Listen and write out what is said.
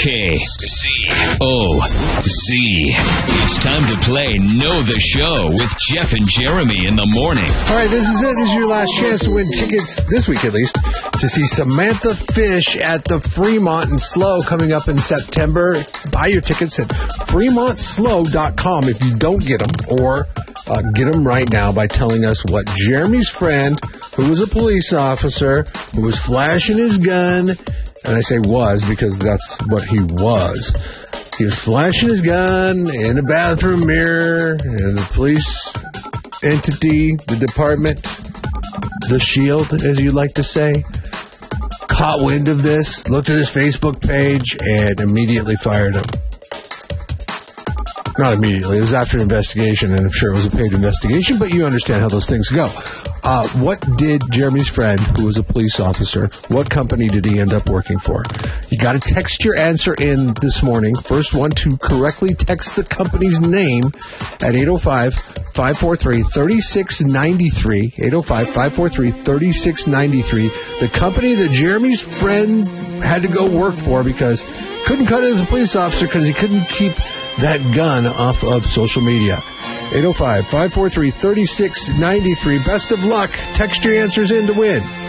It's time to play Know the Show with Jeff and Jeremy in the morning. All right, this is it. This is your last chance to win tickets, this week at least, to see Samantha Fish at the Fremont and Slow coming up in September. Buy your tickets at FremontSlow.com if you don't get them, or get them right now by telling us what Jeremy's friend, who was a police officer, who was flashing his gun, and I say was because that's what he was. He was flashing his gun in a bathroom mirror, and the police entity, the department, the shield, as you like to say, caught wind of this, looked at his Facebook page, and immediately fired him. Not immediately. It was after an investigation, and I'm sure it was a paid investigation, but you understand how those things go. What did Jeremy's friend, who was a police officer, what company did he end up working for? You got to text your answer in this morning. First one to correctly text the company's name at 805-543-3693. 805-543-3693. The company that Jeremy's friend had to go work for because couldn't cut it as a police officer because he couldn't keep that gun off of social media. 805-543-3693. Best of luck. Text your answers in to win.